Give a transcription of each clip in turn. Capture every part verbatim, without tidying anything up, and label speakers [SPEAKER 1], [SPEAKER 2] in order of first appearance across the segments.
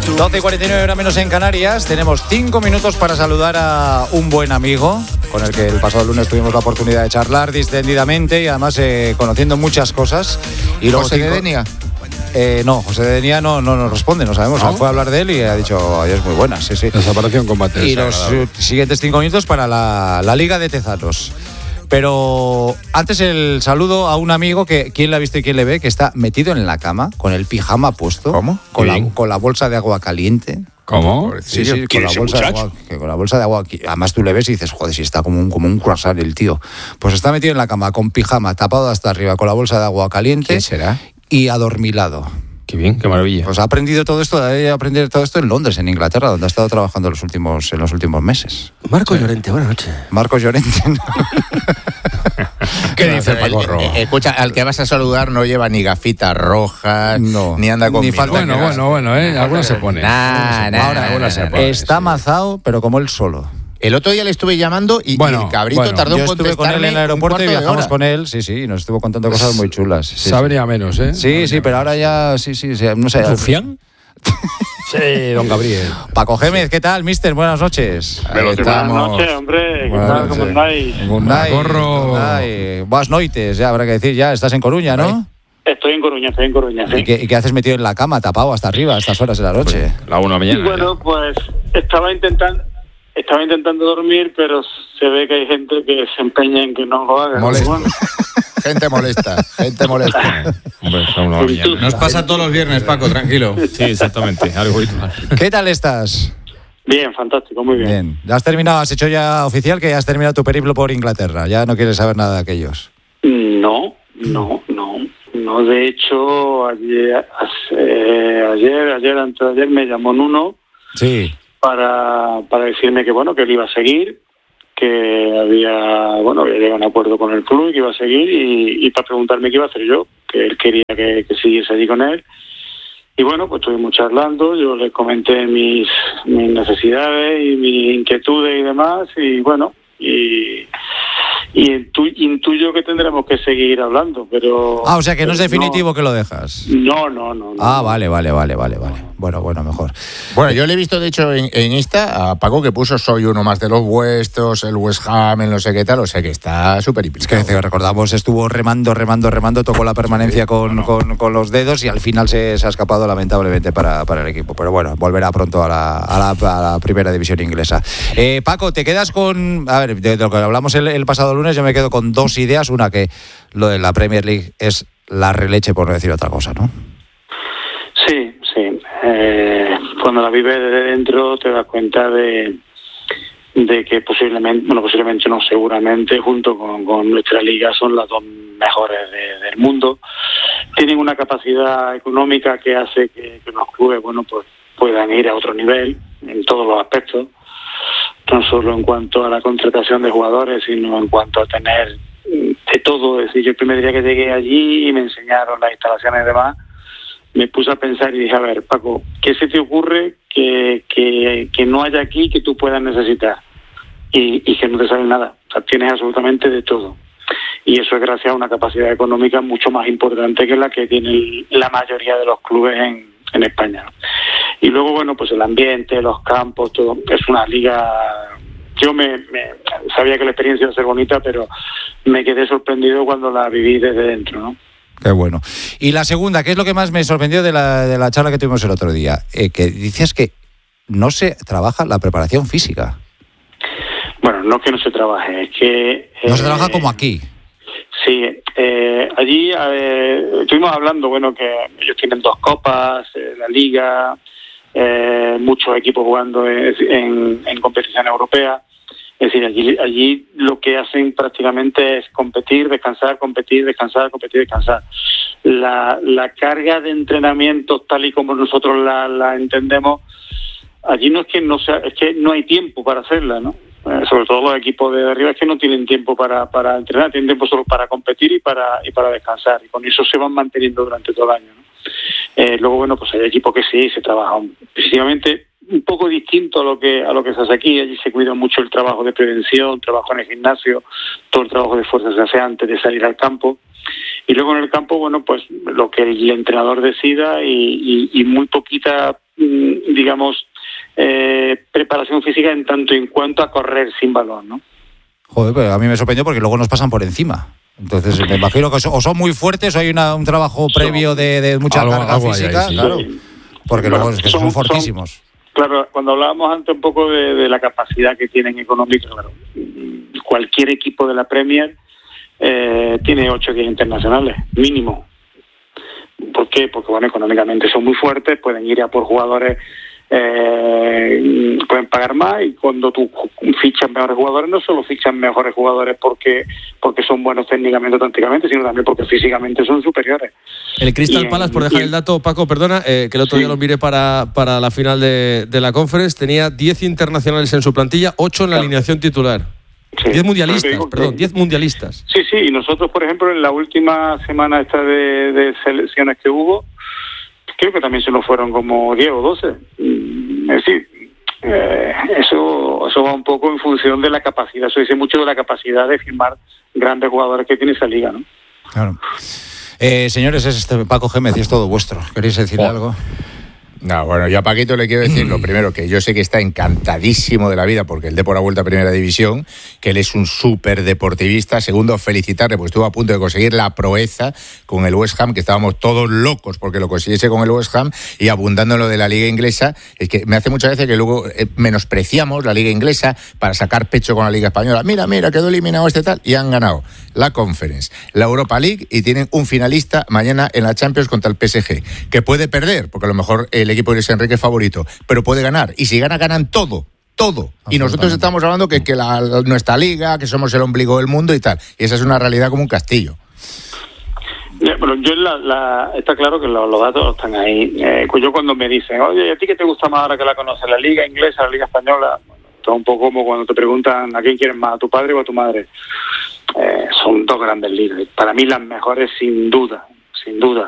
[SPEAKER 1] doce y cuarenta y nueve horas menos en Canarias. Tenemos cinco minutos para saludar a un buen amigo con el que el pasado lunes tuvimos la oportunidad de charlar distendidamente y además eh, conociendo muchas cosas. Y luego
[SPEAKER 2] ¿José
[SPEAKER 1] cinco...
[SPEAKER 2] de Denia?
[SPEAKER 1] Eh, no, José de Denia no, no nos responde, no sabemos. ¿No? Fue a hablar de él y ha dicho, ay, es muy buena, sí, sí.
[SPEAKER 3] Desapareció en combate.
[SPEAKER 1] Y los uh, siguientes cinco minutos para la, la Liga de Tezanos. Pero antes el saludo a un amigo que, ¿quién le ha visto y quién le ve? Que está metido en la cama, con el pijama puesto.
[SPEAKER 2] ¿Cómo?
[SPEAKER 1] Con, la, con la bolsa de agua caliente.
[SPEAKER 3] ¿Cómo?
[SPEAKER 1] Sí, sí, con la bolsa de agua, que con la bolsa de agua. Además tú le ves y dices, joder, si está como un, como un croissant el tío. Pues está metido en la cama, con pijama, tapado hasta arriba, con la bolsa de agua caliente.
[SPEAKER 2] ¿Quién será?
[SPEAKER 1] Y adormilado.
[SPEAKER 3] Qué bien, qué maravilla.
[SPEAKER 1] Pues ha aprendido todo esto, ha aprendido todo esto en Londres, en Inglaterra, donde ha estado trabajando los últimos, en los últimos meses.
[SPEAKER 4] Marco sí. Llorente, buenas noches.
[SPEAKER 1] Marco Llorente.
[SPEAKER 3] ¿Qué dice Pacorro?
[SPEAKER 2] Eh, eh, escucha, al que vas a saludar no lleva ni gafitas rojas,
[SPEAKER 1] no,
[SPEAKER 2] ni anda con
[SPEAKER 1] ni
[SPEAKER 2] falta.
[SPEAKER 3] Bueno, bueno, bueno, eh. Alguna se pone.
[SPEAKER 2] Nah, nah,
[SPEAKER 1] Ahora,
[SPEAKER 2] nah, nah,
[SPEAKER 1] se
[SPEAKER 2] nah,
[SPEAKER 1] pone.
[SPEAKER 2] nah,
[SPEAKER 1] Está
[SPEAKER 2] sí.
[SPEAKER 1] mazao, pero como él solo.
[SPEAKER 2] El otro día le estuve llamando y,
[SPEAKER 3] bueno,
[SPEAKER 2] y el cabrito
[SPEAKER 3] bueno,
[SPEAKER 2] tardó en
[SPEAKER 1] Yo estuve con él en el aeropuerto y viajamos con él, sí, sí, y nos estuvo contando cosas muy chulas. Sí,
[SPEAKER 3] Sabría sí. menos, ¿eh?
[SPEAKER 1] Sí, sí, pero ahora ya, sí, sí, sí no sé.
[SPEAKER 3] ¿Rufián? Sí, don Gabriel.
[SPEAKER 1] Paco Gémez, ¿qué tal, mister? Buenas noches.
[SPEAKER 5] Buenas noches, hombre. ¿Qué tal? ¿Cómo estáis?
[SPEAKER 3] Pacorro.
[SPEAKER 1] Buenas noites, ya habrá que decir, ya estás en Coruña, ¿no?
[SPEAKER 5] Estoy en Coruña, estoy en Coruña, sí.
[SPEAKER 1] ¿Y qué, y qué haces metido en la cama, tapado hasta arriba, a estas horas de la noche?
[SPEAKER 3] Pues, la una de la mañana.
[SPEAKER 5] Bueno, pues estaba intentando... Estaba intentando dormir, pero se ve que hay gente que se empeña en que no lo haga.
[SPEAKER 2] Molesta.
[SPEAKER 5] Bueno.
[SPEAKER 2] Gente molesta, gente molesta.
[SPEAKER 3] Hombre, a una mañana.
[SPEAKER 6] Nos pasa todos los viernes, Paco, tranquilo.
[SPEAKER 3] Sí, exactamente, algo igual.
[SPEAKER 1] ¿Qué tal estás?
[SPEAKER 5] Bien, fantástico, muy bien.
[SPEAKER 1] Bien. ¿Ya has terminado, has hecho ya oficial que ya has terminado tu periplo por Inglaterra? ¿Ya no quieres saber nada de aquellos?
[SPEAKER 5] No, no, no. No, de hecho, ayer, eh, ayer, ayer, antes de ayer me llamó Nuno.
[SPEAKER 1] Sí.
[SPEAKER 5] Para, para decirme que bueno que él iba a seguir, que había bueno había llegado a un acuerdo con el club y que iba a seguir y, y para preguntarme qué iba a hacer yo, que él quería que, que siguiese allí con él. Y bueno, pues estuvimos charlando, yo le comenté mis, mis necesidades y mis inquietudes y demás, y bueno, y, y intu, intuyo que tendremos que seguir hablando, pero...
[SPEAKER 1] Ah, o sea que no es definitivo
[SPEAKER 5] no,
[SPEAKER 1] que lo dejas.
[SPEAKER 5] No, no, no. no
[SPEAKER 1] ah, vale, vale, vale, vale, vale. Bueno, bueno, mejor.
[SPEAKER 2] Bueno, yo le he visto, de hecho, en, en Insta a Paco que puso soy uno más de los vuestros, el West Ham, el no sé qué tal, o sea que está súper implicado.
[SPEAKER 1] Es que recordamos, estuvo remando, remando, remando, tocó la permanencia sí, con, bueno. con, con los dedos y al final se, se ha escapado lamentablemente para, para el equipo. Pero bueno, volverá pronto a la, a la, a la primera división inglesa. Eh, Paco, te quedas con... A ver, de lo que hablamos el, el pasado lunes, yo me quedo con dos ideas. Una, que lo de la Premier League es la releche, por no decir otra cosa, ¿no?
[SPEAKER 5] Sí, sí. Eh, cuando la vives desde dentro te das cuenta de, de que posiblemente, bueno, posiblemente no, seguramente, junto con, con nuestra liga son las dos mejores de, del mundo. Tienen una capacidad económica que hace que, que los clubes, bueno, pues puedan ir a otro nivel en todos los aspectos, no solo en cuanto a la contratación de jugadores, sino en cuanto a tener de todo. Es decir, yo el primer día que llegué allí y me enseñaron las instalaciones y demás, me puse a pensar y dije, a ver, Paco, ¿qué se te ocurre que, que, que no haya aquí que tú puedas necesitar? Y, y que no te sale nada. O sea, tienes absolutamente de todo. Y eso es gracias a una capacidad económica mucho más importante que la que tiene la mayoría de los clubes en, en España. Y luego, bueno, pues el ambiente, los campos, todo. Es una liga... Yo me, me sabía que la experiencia iba a ser bonita, pero me quedé sorprendido cuando la viví desde dentro, ¿no?
[SPEAKER 1] Qué bueno. Y la segunda, ¿qué es lo que más me sorprendió de la, de la charla que tuvimos el otro día? Eh, que dices que no se trabaja la preparación física.
[SPEAKER 5] Bueno, no que no se trabaje, es que...
[SPEAKER 1] No
[SPEAKER 5] eh,
[SPEAKER 1] se trabaja como aquí.
[SPEAKER 5] Sí, eh, allí eh, estuvimos hablando, bueno, que ellos tienen dos copas, eh, la liga, eh, muchos equipos jugando en, en, en competición europea. Es decir, allí, allí lo que hacen prácticamente es competir, descansar, competir, descansar, competir, descansar. La, la carga de entrenamientos tal y como nosotros la, la entendemos, allí no es que no sea, es que no hay tiempo para hacerla, ¿no? Eh, sobre todo los equipos de arriba es que no tienen tiempo para, para entrenar, tienen tiempo solo para competir y para y para descansar, y con eso se van manteniendo durante todo el año, ¿no? Eh, luego, bueno, pues hay equipos que sí, se trabajan precisamente un poco distinto a lo que a lo que se hace aquí. Allí se cuida mucho el trabajo de prevención, trabajo en el gimnasio, todo el trabajo de fuerza se hace antes de salir al campo. Y luego en el campo, bueno, pues lo que el entrenador decida y, y, y muy poquita, digamos, digamos, eh, preparación física en tanto en cuanto a correr sin balón, ¿no?
[SPEAKER 1] Joder, pero a mí me sorprendió porque luego nos pasan por encima. Entonces me imagino que o son muy fuertes o hay una, un trabajo previo de, de mucha
[SPEAKER 2] algo,
[SPEAKER 1] carga
[SPEAKER 2] algo
[SPEAKER 1] física,
[SPEAKER 2] ahí, sí.
[SPEAKER 1] claro. Porque
[SPEAKER 5] Bueno,
[SPEAKER 1] luego es que son, son fortísimos.
[SPEAKER 5] Son, claro, cuando hablábamos antes un poco de, de la capacidad que tienen económica, claro, cualquier equipo de la Premier eh, tiene ocho guías internacionales, mínimo. ¿Por qué? Porque, bueno, económicamente son muy fuertes, pueden ir a por jugadores, eh, pueden pagar más, y cuando tú fichas mejores jugadores, no solo fichan mejores jugadores porque porque son buenos técnicamente o tácticamente, sino también porque físicamente son superiores.
[SPEAKER 4] El Crystal
[SPEAKER 5] Y,
[SPEAKER 4] Palace, por dejar
[SPEAKER 5] y,
[SPEAKER 4] el dato, Paco, perdona, eh, que el otro
[SPEAKER 5] sí.
[SPEAKER 4] día lo miré para, para la final de, de la Conference, tenía diez internacionales en su plantilla, ocho en la
[SPEAKER 5] Claro.
[SPEAKER 4] alineación titular.
[SPEAKER 5] Sí.
[SPEAKER 4] diez mundialistas,
[SPEAKER 5] Digo que-
[SPEAKER 4] perdón, diez mundialistas.
[SPEAKER 5] Sí, sí, y nosotros, por ejemplo, en la última semana esta de, de selecciones que hubo, creo que también se nos fueron como diez o doce. Mm, Es decir, eh, eso, eso va un poco en función de la capacidad, eso dice mucho de la capacidad de firmar grandes jugadores que tiene esa liga, ¿no?
[SPEAKER 1] Claro. Eh, señores, es este Paco Gémez y es todo vuestro. ¿Queréis decirle
[SPEAKER 2] Oh.
[SPEAKER 1] algo?
[SPEAKER 2] No, bueno, yo a Paquito le quiero decir lo primero, que yo sé que está encantadísimo de la vida porque el Depor ha vuelto a Primera División, que él es un súper deportivista. Segundo, felicitarle, pues estuvo a punto de conseguir la proeza con el West Ham, que estábamos todos locos porque lo consiguiese con el West Ham, y abundando en lo de la Liga Inglesa. Es que me hace muchas veces que luego eh, menospreciamos la Liga Inglesa para sacar pecho con la Liga Española. Mira, mira, quedó eliminado este tal, y han ganado la Conference, la Europa League, y tienen un finalista mañana en la Champions contra el P S G, que puede perder, porque a lo mejor el equipo de Luis Enrique es favorito, pero puede ganar, y si gana, ganan todo, todo, y nosotros estamos hablando que, que la, la- nuestra liga, que somos el ombligo del mundo y tal, y esa es una realidad como un castillo.
[SPEAKER 5] Ya, Bueno, yo la, la, está claro que los, los datos están ahí. Eh, yo cuando me dicen, oye, ¿a ti qué te gusta más ahora que la conoces? ¿La liga inglesa, la liga española? Bueno, esto es un poco como cuando te preguntan a quién quieres más, a tu padre o a tu madre. Eh, son dos grandes ligas. Para mí las mejores sin duda, sin duda.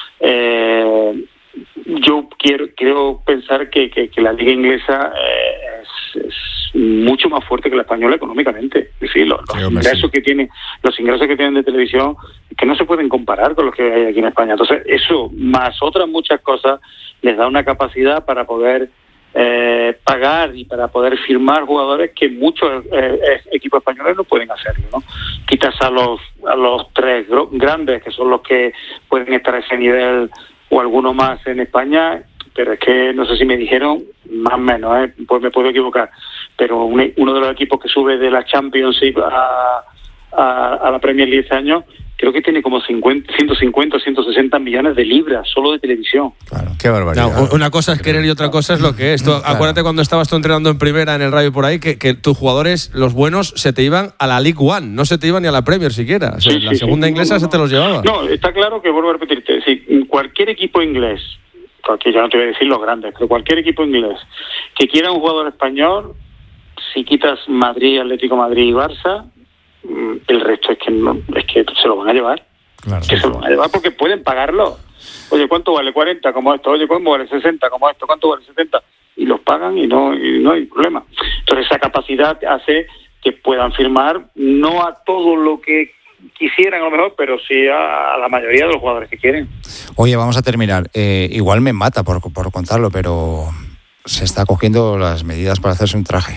[SPEAKER 5] Eh, yo quiero quiero pensar que, que, que la liga inglesa eh, es, es mucho más fuerte que la española económicamente. Es decir, los, los
[SPEAKER 2] Sí, hombre,
[SPEAKER 5] ingresos
[SPEAKER 2] sí.
[SPEAKER 5] que tiene, los ingresos que tienen de televisión, que no se pueden comparar con los que hay aquí en España. Entonces, eso más otras muchas cosas les da una capacidad para poder eh, pagar y para poder firmar jugadores que muchos eh, eh, equipos españoles no pueden hacerlo, ¿no? Quitas a los a los tres gro- grandes, que son los que pueden estar a ese nivel, o alguno más en España, pero es que no sé si me dijeron, más o menos, ¿eh? Pues me puedo equivocar, pero un, uno de los equipos que sube de la Championship a, a, a la Premier League este año, creo que tiene como cincuenta, ciento cincuenta, ciento sesenta millones de libras solo de televisión.
[SPEAKER 1] Claro.
[SPEAKER 2] Qué barbaridad.
[SPEAKER 4] No, una cosa es querer y otra cosa es lo que es. Tú,
[SPEAKER 1] Claro.
[SPEAKER 4] Acuérdate cuando estabas tú entrenando en primera en el radio por ahí, que, que tus jugadores, los buenos, se te iban a la League One, no se te iban ni a la Premier siquiera. O sea,
[SPEAKER 5] Sí,
[SPEAKER 4] la
[SPEAKER 5] sí,
[SPEAKER 4] segunda
[SPEAKER 5] sí.
[SPEAKER 4] inglesa
[SPEAKER 5] No, no,
[SPEAKER 4] se te los llevaba.
[SPEAKER 5] No, está claro que, vuelvo a repetirte, si cualquier equipo inglés, cualquier, yo no te voy a decir los grandes, pero cualquier equipo inglés que quiera un jugador español, si quitas Madrid, Atlético Madrid y Barça, mm, el resto es que no, es que se lo van a llevar.
[SPEAKER 1] Claro.
[SPEAKER 5] Que se lo van a llevar porque pueden pagarlo. Oye, ¿cuánto vale cuarenta como esto? Oye, ¿cuánto vale sesenta como esto? ¿Cuánto vale setenta? Y los pagan y no, y no hay problema. Entonces esa capacidad hace que puedan firmar, no a todo lo que quisieran a lo mejor, pero sí a, a la mayoría de los jugadores que quieren.
[SPEAKER 1] Oye, vamos a terminar. Eh, igual me mata por, por contarlo, pero se está cogiendo las medidas para hacerse un traje.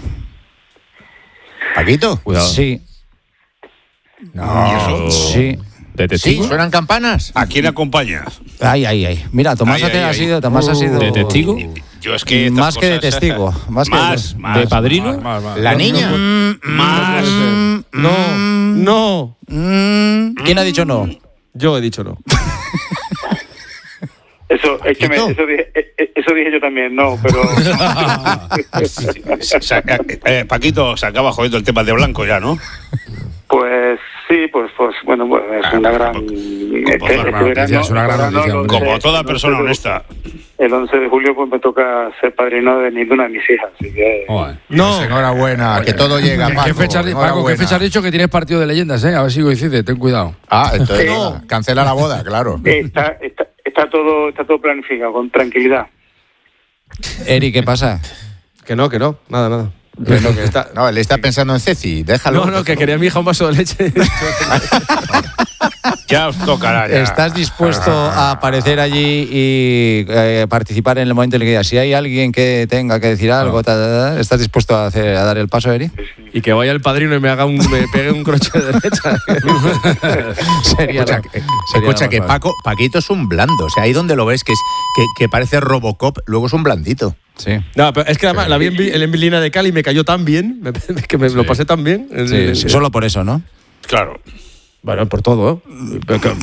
[SPEAKER 2] ¿Paquito?
[SPEAKER 3] Cuidado.
[SPEAKER 1] Sí,
[SPEAKER 2] No.
[SPEAKER 1] sí.
[SPEAKER 3] ¿De
[SPEAKER 2] ¿Sí?
[SPEAKER 3] testigo?
[SPEAKER 2] ¿Suenan campanas?
[SPEAKER 7] ¿A quién acompaña?
[SPEAKER 1] Ay, ay, ay. Mira, Tomás
[SPEAKER 7] Ay,
[SPEAKER 1] ha,
[SPEAKER 7] ay,
[SPEAKER 1] ha
[SPEAKER 7] ay.
[SPEAKER 1] sido, Tomás ha sido
[SPEAKER 3] ¿De testigo?
[SPEAKER 7] Yo es que estas
[SPEAKER 1] más que de
[SPEAKER 7] cosas-
[SPEAKER 1] testigo, más que
[SPEAKER 7] más,
[SPEAKER 1] de-
[SPEAKER 7] más,
[SPEAKER 3] ¿De padrino?
[SPEAKER 7] más, más, más.
[SPEAKER 2] ¿La niña?
[SPEAKER 7] Más.
[SPEAKER 4] No, no.
[SPEAKER 1] Mm, ¿Quién ha dicho no?
[SPEAKER 4] Yo he dicho no.
[SPEAKER 5] Eso, es que me-
[SPEAKER 2] ¿Paquito?
[SPEAKER 5] eso, dije, eh, eh, eso dije yo también, no, pero...
[SPEAKER 7] Se- se- eh, Paquito, se acaba jodiendo el tema de Blanco ya, ¿no?
[SPEAKER 5] Pues sí, pues, pues bueno, bueno, es
[SPEAKER 7] Ah,
[SPEAKER 5] una
[SPEAKER 7] pues,
[SPEAKER 5] gran...
[SPEAKER 7] pues,
[SPEAKER 5] este-
[SPEAKER 7] pues,
[SPEAKER 5] este
[SPEAKER 7] una
[SPEAKER 5] verano-
[SPEAKER 2] noticia, es una gran
[SPEAKER 5] verano,
[SPEAKER 2] noticia,
[SPEAKER 5] el
[SPEAKER 2] hombre.
[SPEAKER 5] once-
[SPEAKER 7] Como toda
[SPEAKER 5] el
[SPEAKER 7] persona
[SPEAKER 5] once de-
[SPEAKER 7] honesta.
[SPEAKER 5] El once de julio pues me toca ser padrino de ninguna de mis hijas, así que...
[SPEAKER 3] Joder.
[SPEAKER 4] No.
[SPEAKER 2] Enhorabuena, que todo llega,
[SPEAKER 6] ¿Qué,
[SPEAKER 2] Paco.
[SPEAKER 6] qué fecha, Paco, ¿qué
[SPEAKER 2] Enhorabuena.
[SPEAKER 6] fecha has dicho que tienes partido de leyendas, eh? A ver si coincide, ten cuidado.
[SPEAKER 2] Ah, entonces
[SPEAKER 5] No.
[SPEAKER 2] nada, cancela la boda, claro.
[SPEAKER 5] Está, está, está todo está todo planificado, con tranquilidad.
[SPEAKER 1] Eri, ¿qué pasa?
[SPEAKER 4] Que no, que no. Nada, nada. Que no, que está-
[SPEAKER 2] No, él está pensando en Ceci, déjalo.
[SPEAKER 4] No, no, que
[SPEAKER 2] déjalo.
[SPEAKER 4] quería mi hija un vaso de leche.
[SPEAKER 7] Ya os tocará. Ya.
[SPEAKER 1] ¿Estás dispuesto a aparecer allí y eh, participar en el momento en el que digas, si hay alguien que tenga que decir algo, ta, ta, ta, ¿estás dispuesto a, hacer, a dar el paso, Eri?
[SPEAKER 4] Y que vaya el padrino y me haga un me pegue un crochet de derecha.
[SPEAKER 1] Sería
[SPEAKER 2] Escucha,
[SPEAKER 1] la-
[SPEAKER 2] que,
[SPEAKER 1] sería
[SPEAKER 2] escucha
[SPEAKER 1] la
[SPEAKER 2] que
[SPEAKER 1] más
[SPEAKER 2] Paco, Paquito es un blando. O sea, ahí donde lo ves, que, es, que, que parece Robocop, luego es un blandito.
[SPEAKER 1] Sí.
[SPEAKER 4] No, pero es que además la vi en, Vi- en Vilina de Cali y me cayó tan bien, me- que me lo pasé tan bien.
[SPEAKER 1] Sí, sí, solo por eso, ¿no?
[SPEAKER 7] Claro.
[SPEAKER 4] Bueno, por todo, ¿eh? Pero que-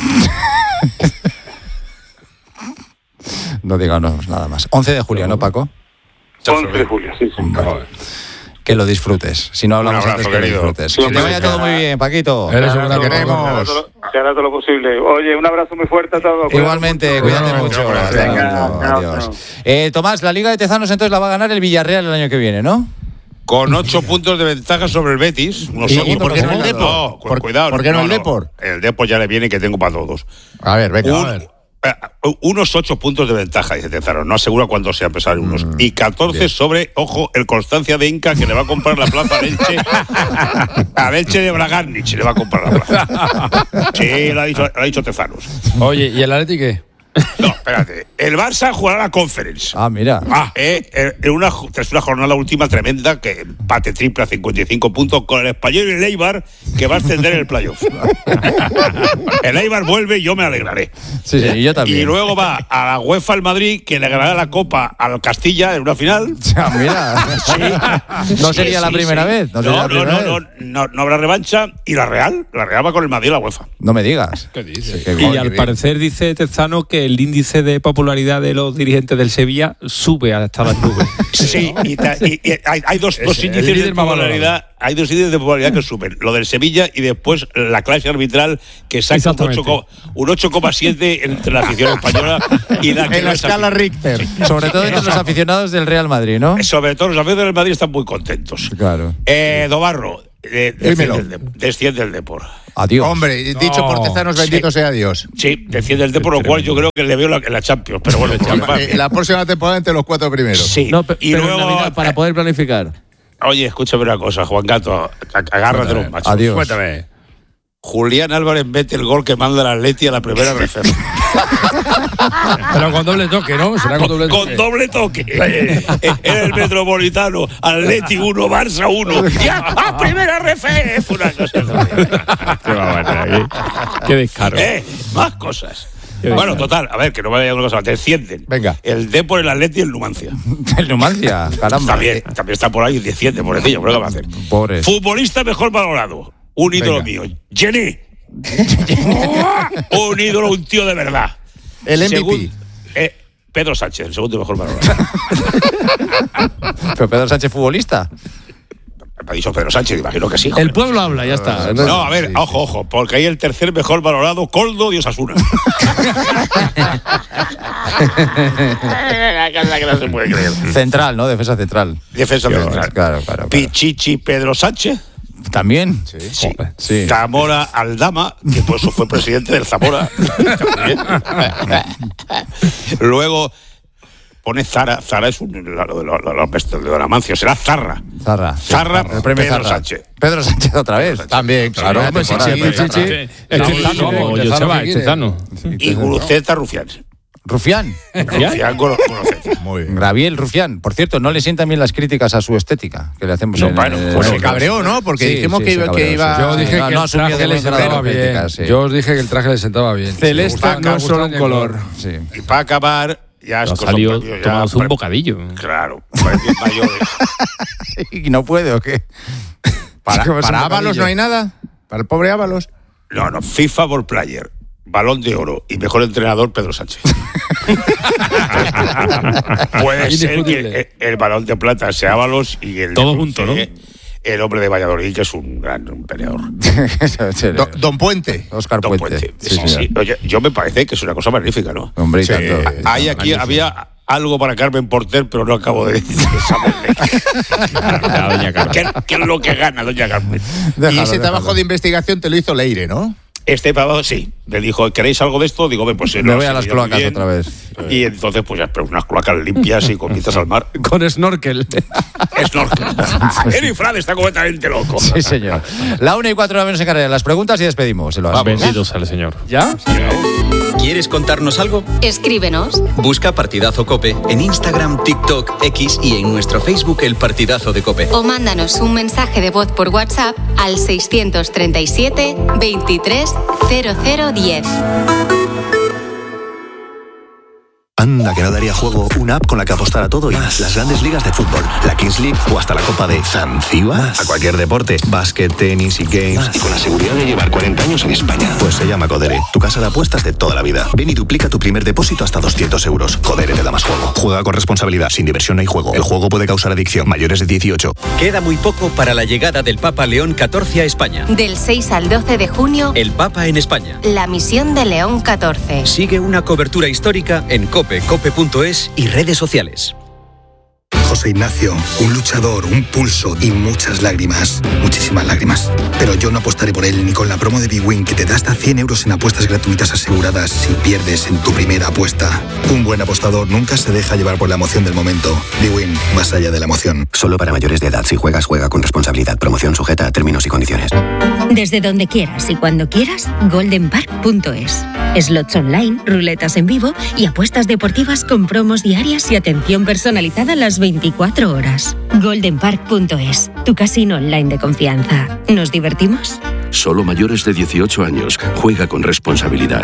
[SPEAKER 1] No digamos nada más. once de julio, ¿no, Paco?
[SPEAKER 5] once de julio, sí, sí.
[SPEAKER 1] Vale. Que lo disfrutes. Si no hablamos
[SPEAKER 7] Un abrazo,
[SPEAKER 1] antes, que lo
[SPEAKER 7] querido.
[SPEAKER 1] disfrutes.
[SPEAKER 5] Sí,
[SPEAKER 1] Que te vaya
[SPEAKER 5] sí.
[SPEAKER 1] todo muy bien, Paquito.
[SPEAKER 6] Eres un
[SPEAKER 5] Se
[SPEAKER 6] gran
[SPEAKER 5] hará
[SPEAKER 2] queremos.
[SPEAKER 5] todo- se hará todo- Se hará todo lo posible. Oye, un abrazo muy fuerte a todos.
[SPEAKER 1] Igualmente, cuídate
[SPEAKER 6] Bueno,
[SPEAKER 1] mucho.
[SPEAKER 7] bueno,
[SPEAKER 1] Hasta
[SPEAKER 5] venga,
[SPEAKER 1] luego.
[SPEAKER 5] chao,
[SPEAKER 1] Adiós.
[SPEAKER 5] chao.
[SPEAKER 1] Eh, Tomás, la Liga de Tezanos entonces la va a ganar el Villarreal el año que viene, ¿no?
[SPEAKER 7] Con ocho puntos de ventaja sobre el Betis. Unos
[SPEAKER 2] ¿Y-
[SPEAKER 7] segundos
[SPEAKER 2] y por qué no el
[SPEAKER 7] segundos.
[SPEAKER 2] Depor?
[SPEAKER 7] No, cu-
[SPEAKER 2] ¿Por-
[SPEAKER 7] cuidado.
[SPEAKER 2] por qué no el Depor?
[SPEAKER 7] El Depor ya le viene que tengo para todos.
[SPEAKER 2] A ver, venga,
[SPEAKER 7] Un-
[SPEAKER 2] a ver.
[SPEAKER 7] eh, unos ocho puntos de ventaja, dice Tezanos. No asegura cuántos sean, pesar unos. Y catorce sobre, ojo, el Constancia de Inca, que le va a comprar la plaza a Elche. A Elche de Bragarnich le va a comprar la plaza. Sí, lo ha dicho, lo ha dicho Tezanos.
[SPEAKER 6] Oye, ¿y el Atleti qué?
[SPEAKER 7] No, espérate. El Barça jugará la Conference.
[SPEAKER 1] Ah, mira.
[SPEAKER 7] Ah, eh, eh, en una, ju- tras una jornada última tremenda, que empate triple a cincuenta y cinco puntos con el Español y el Eibar, que va a ascender el playoff. El Eibar vuelve y yo me alegraré.
[SPEAKER 1] Sí, sí, y yo también.
[SPEAKER 7] Y luego va a la UEFA el Madrid, que le ganará la Copa al Castilla en una final.
[SPEAKER 1] Ah, mira. No sería
[SPEAKER 7] Sí,
[SPEAKER 1] la
[SPEAKER 7] sí,
[SPEAKER 1] primera
[SPEAKER 7] sí.
[SPEAKER 1] vez. No,
[SPEAKER 7] No,
[SPEAKER 1] sería la
[SPEAKER 7] no,
[SPEAKER 1] primera
[SPEAKER 7] no,
[SPEAKER 1] vez.
[SPEAKER 7] no, no, no habrá revancha. Y la Real, la Real va con el Madrid a la UEFA.
[SPEAKER 1] No me digas.
[SPEAKER 6] ¿Qué dices?
[SPEAKER 1] Qué
[SPEAKER 3] Y
[SPEAKER 1] bien.
[SPEAKER 2] qué
[SPEAKER 3] al
[SPEAKER 2] bien.
[SPEAKER 3] parecer dice Terzano que el índice de popularidad de los dirigentes del Sevilla sube hasta las nubes.
[SPEAKER 7] Sí, y, ta- y- y hay, hay dos, dos
[SPEAKER 6] el
[SPEAKER 7] índices de
[SPEAKER 6] líder más
[SPEAKER 7] popularidad. Hay dos índices de popularidad que suben. Lo del Sevilla y después la clase arbitral que saca un
[SPEAKER 3] Exactamente.
[SPEAKER 7] ocho co- un ocho coma siete entre la afición española y la que
[SPEAKER 2] En
[SPEAKER 7] no
[SPEAKER 2] la
[SPEAKER 7] es
[SPEAKER 2] escala
[SPEAKER 7] afición.
[SPEAKER 2] Richter.
[SPEAKER 1] Sobre todo entre los aficionados del Real Madrid, ¿no?
[SPEAKER 7] Sobre todo los aficionados del Madrid están muy contentos.
[SPEAKER 1] Claro.
[SPEAKER 7] Eh, Dobarro, eh,
[SPEAKER 2] Dímelo.
[SPEAKER 7] desciende, el de- desciende el Depor.
[SPEAKER 1] Adiós.
[SPEAKER 2] Hombre, dicho por Tezanos, bendito
[SPEAKER 7] Sí.
[SPEAKER 2] sea Dios.
[SPEAKER 7] Sí, desciende el Depor, lo cual yo creo que le veo la- en la Champions. Pero bueno, pues,
[SPEAKER 2] Eh, La próxima temporada entre los cuatro primeros.
[SPEAKER 7] sí.
[SPEAKER 4] No, pe-
[SPEAKER 7] y
[SPEAKER 4] pero en
[SPEAKER 7] luego,
[SPEAKER 4] Navidad, para poder planificar.
[SPEAKER 7] oye, escúchame una cosa, Juan Gato, ag- agárrate los machos.
[SPEAKER 1] Adiós.
[SPEAKER 6] Cuéntame.
[SPEAKER 7] Julián Álvarez mete el gol que manda el Atleti a la primera reserva.
[SPEAKER 6] Pero con doble toque, ¿no? Será con doble toque.
[SPEAKER 7] Con doble toque. En el Metropolitano. Atleti uno, Barça uno. ¡Ya! ¡A primera ref! Fue una cosa.
[SPEAKER 3] Qué barbaridad, qué- qué descaro.
[SPEAKER 7] Eh, más cosas.
[SPEAKER 3] Qué
[SPEAKER 7] Bueno,
[SPEAKER 3] descaro.
[SPEAKER 7] total, a ver, que no me vaya una cosa. Descienden.
[SPEAKER 2] Venga.
[SPEAKER 7] El Depor, el Atleti y el Numancia.
[SPEAKER 1] El Numancia, caramba.
[SPEAKER 7] También, también está por ahí, desciende, pobrecillo, pero ¿qué va a hacer?
[SPEAKER 1] Pobres.
[SPEAKER 7] Futbolista mejor valorado. Un ídolo
[SPEAKER 2] Venga.
[SPEAKER 7] mío. Jenny. Un ídolo, un tío de verdad.
[SPEAKER 2] El M V P.
[SPEAKER 7] Segun- eh, Pedro Sánchez, el segundo mejor valorado.
[SPEAKER 1] Pero Pedro Sánchez, futbolista.
[SPEAKER 7] Me ha dicho Pedro Sánchez, imagino que sí. joder.
[SPEAKER 4] El pueblo habla, ya está.
[SPEAKER 7] No, a ver,
[SPEAKER 2] Sí,
[SPEAKER 7] ojo, ojo, porque hay el tercer mejor valorado, Coldo de Osasuna. Que no se puede creer.
[SPEAKER 1] Central, ¿no? Defensa central.
[SPEAKER 7] Defensa central.
[SPEAKER 1] Claro, claro, claro.
[SPEAKER 7] Pichichi Pedro Sánchez.
[SPEAKER 1] También.
[SPEAKER 7] Sí.
[SPEAKER 1] Sí.
[SPEAKER 7] Zamora Aldama, que por eso fue presidente del Zamora. También. Luego pone Zara. Zara es un. Lo, lo, lo, lo, de Don Amancio, será Zarra.
[SPEAKER 1] Zarra.
[SPEAKER 7] Zarra,
[SPEAKER 1] El premio
[SPEAKER 7] Pedro
[SPEAKER 1] Zarra.
[SPEAKER 7] Sánchez.
[SPEAKER 1] Pedro Sánchez otra vez.
[SPEAKER 2] También, claro.
[SPEAKER 1] Hombre, sí, sí,
[SPEAKER 2] temporada,
[SPEAKER 1] sí, sí,
[SPEAKER 2] temporada.
[SPEAKER 1] sí.
[SPEAKER 3] Es
[SPEAKER 6] Vamos,
[SPEAKER 3] Terzano,
[SPEAKER 6] vamos,
[SPEAKER 3] como
[SPEAKER 6] Terzano,
[SPEAKER 3] Joseba,
[SPEAKER 6] ¿qué
[SPEAKER 3] es
[SPEAKER 6] quiere?
[SPEAKER 3] Terzano.
[SPEAKER 7] Y Guruceta Rufián.
[SPEAKER 1] Rufián.
[SPEAKER 7] Rufián con Guruceta.
[SPEAKER 2] Muy bien.
[SPEAKER 1] Graviel Rufián. Por cierto, no le sientan bien las críticas a su estética que le hacemos
[SPEAKER 7] No,
[SPEAKER 1] en
[SPEAKER 7] bueno,
[SPEAKER 1] en-
[SPEAKER 7] pues
[SPEAKER 1] en-
[SPEAKER 2] Se cabreó, ¿no? Porque
[SPEAKER 1] Sí,
[SPEAKER 2] dijimos
[SPEAKER 1] sí,
[SPEAKER 2] que,
[SPEAKER 1] se
[SPEAKER 2] iba,
[SPEAKER 1] cabreó,
[SPEAKER 2] que iba.
[SPEAKER 1] sí.
[SPEAKER 6] Yo dije
[SPEAKER 1] no,
[SPEAKER 6] que
[SPEAKER 1] no
[SPEAKER 6] el
[SPEAKER 1] asumió
[SPEAKER 6] traje
[SPEAKER 1] de
[SPEAKER 6] le
[SPEAKER 1] buen grado
[SPEAKER 6] sentaba
[SPEAKER 1] las
[SPEAKER 6] bien.
[SPEAKER 1] críticas, sí.
[SPEAKER 6] Yo os dije que el traje le sentaba bien.
[SPEAKER 4] Celeste
[SPEAKER 6] Me gusta-
[SPEAKER 4] no
[SPEAKER 6] me
[SPEAKER 4] solo
[SPEAKER 6] gusta
[SPEAKER 4] un color.
[SPEAKER 1] Sí.
[SPEAKER 7] Y para acabar, ya es
[SPEAKER 3] Ha
[SPEAKER 7] cosa
[SPEAKER 3] salido
[SPEAKER 7] propia, ya
[SPEAKER 3] tomándose un
[SPEAKER 7] pre-
[SPEAKER 3] bocadillo.
[SPEAKER 7] Claro, premios mayores.
[SPEAKER 1] ¿Y no puede o qué?
[SPEAKER 2] Para,
[SPEAKER 1] Es que va a ser
[SPEAKER 2] para
[SPEAKER 1] un
[SPEAKER 2] Ábalos
[SPEAKER 1] bocadillo.
[SPEAKER 2] no hay nada. Para el pobre Ábalos.
[SPEAKER 7] No, no, FIFA Ball Player, Balón de Oro y mejor entrenador Pedro Sánchez. Puede ser
[SPEAKER 6] Indiscutible.
[SPEAKER 7] que el Balón de Plata sea Ábalos y el de
[SPEAKER 3] Todo
[SPEAKER 7] bronce,
[SPEAKER 3] junto, ¿no?
[SPEAKER 7] el hombre de Valladolid, que es un gran un peleador.
[SPEAKER 2] Do- Don Puente.
[SPEAKER 1] Oscar
[SPEAKER 7] Don
[SPEAKER 1] Puente.
[SPEAKER 7] Puente.
[SPEAKER 1] Sí,
[SPEAKER 7] Sí,
[SPEAKER 1] sí.
[SPEAKER 7] sí. Oye, yo me parece que es una cosa magnífica, ¿no?
[SPEAKER 1] Hombre, y
[SPEAKER 2] Sí.
[SPEAKER 1] tanto.
[SPEAKER 7] Hay aquí, había algo para Carmen Porter, pero no acabo de decir.
[SPEAKER 3] La doña Carmen.
[SPEAKER 7] ¿Qué, ¿Qué es lo que gana, doña Carmen?
[SPEAKER 2] Y
[SPEAKER 1] Déjalo,
[SPEAKER 2] ese
[SPEAKER 1] déjalo.
[SPEAKER 2] trabajo de investigación te lo hizo Leire, ¿no?
[SPEAKER 7] Este pavo, sí. Le dijo, ¿queréis algo de esto? Digo, ven, pues...
[SPEAKER 1] Me
[SPEAKER 7] no,
[SPEAKER 1] voy a
[SPEAKER 7] sí,
[SPEAKER 1] las
[SPEAKER 7] ya
[SPEAKER 1] cloacas
[SPEAKER 7] muy bien.
[SPEAKER 1] otra vez.
[SPEAKER 7] Y entonces, pues ya, pero unas cloacas limpias y comienzas al mar.
[SPEAKER 4] Con snorkel.
[SPEAKER 7] Snorkel. El infrade está completamente loco.
[SPEAKER 1] Sí, señor. La una y cuatro de la menos en carrera. Las preguntas y despedimos. Se lo
[SPEAKER 3] Vamos. Bendito sea el Señor.
[SPEAKER 4] ¿Ya?
[SPEAKER 8] ¿Quieres contarnos algo?
[SPEAKER 9] Escríbenos.
[SPEAKER 8] Busca Partidazo COPE en Instagram, TikTok, X y en nuestro Facebook El Partidazo de COPE.
[SPEAKER 9] O mándanos un mensaje de voz por WhatsApp al seiscientos treinta y siete veintitrés cero cero diez.
[SPEAKER 10] Anda, que no daría juego una app con la que apostar a todo y más. Las grandes ligas de fútbol, la Kings League o hasta la Copa de Zanzíbar. A cualquier deporte, básquet, tenis y games. Más. Y con la seguridad de llevar cuarenta años en España. Pues se llama Codere, tu casa de apuestas de toda la vida. Ven y duplica tu primer depósito hasta doscientos euros. Codere te da más juego. Juega con responsabilidad, sin diversión no hay juego. El juego puede causar adicción. Mayores de dieciocho.
[SPEAKER 8] Queda muy poco para la llegada del Papa León catorce a España.
[SPEAKER 9] Del seis al doce de junio,
[SPEAKER 8] El Papa en España.
[SPEAKER 9] la misión de León catorce.
[SPEAKER 8] Sigue una cobertura histórica en COPE, cope punto es y redes sociales.
[SPEAKER 11] José Ignacio, un luchador, un pulso y muchas lágrimas, muchísimas lágrimas. Pero yo no apostaré por él ni con la promo de bwin que te da hasta cien euros en apuestas gratuitas aseguradas si pierdes en tu primera apuesta. Un buen apostador nunca se deja llevar por la emoción del momento. bwin, más allá de la emoción.
[SPEAKER 10] Solo para mayores de edad. Si juegas, juega con responsabilidad. Promoción sujeta a términos y condiciones.
[SPEAKER 12] Desde donde quieras y cuando quieras, golden park punto es. Slots online, ruletas en vivo y apuestas deportivas con promos diarias y atención personalizada las veinticuatro horas. golden park punto es, tu casino online de confianza. ¿Nos divertimos?
[SPEAKER 13] Solo mayores de dieciocho años. Juega con responsabilidad.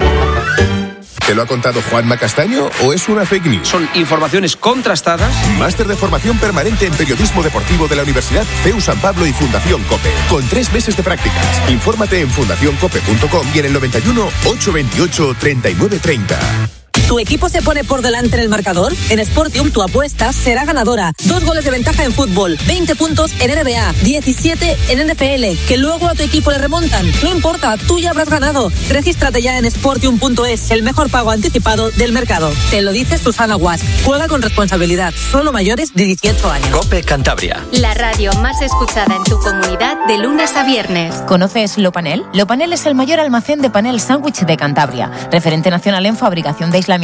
[SPEAKER 14] ¿Te lo ha contado Juanma Castaño o es una fake news?
[SPEAKER 4] Son informaciones contrastadas.
[SPEAKER 14] Máster de formación permanente en periodismo deportivo de la Universidad C E U San Pablo y Fundación COPE. Con tres meses de prácticas. Infórmate en fundación cope punto com y en el noventa y uno, ochocientos veintiocho, treinta y nueve treinta.
[SPEAKER 15] ¿Tu equipo se pone por delante en el marcador? En Sportium tu apuesta será ganadora. Dos goles de ventaja en fútbol, veinte puntos en N B A, diecisiete en N F L, que luego a tu equipo le remontan. No importa, tú ya habrás ganado. Regístrate ya en sportium punto es, el mejor pago anticipado del mercado. Te lo dice Susana Guas. Juega con responsabilidad. Solo mayores de dieciocho años.
[SPEAKER 8] COPE Cantabria.
[SPEAKER 9] La radio más escuchada en tu comunidad de lunes a viernes.
[SPEAKER 16] ¿Conoces Lopanel? Lopanel es el mayor almacén de panel sándwich de Cantabria, referente nacional en fabricación de aislamiento